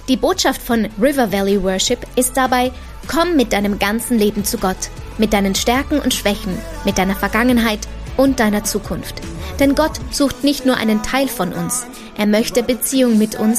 Die Botschaft von River Valley Worship ist dabei: Komm mit deinem ganzen Leben zu Gott, mit deinen Stärken und Schwächen, mit deiner Vergangenheit und deiner Zukunft. Denn Gott sucht nicht nur einen Teil von uns, er möchte Beziehung mit uns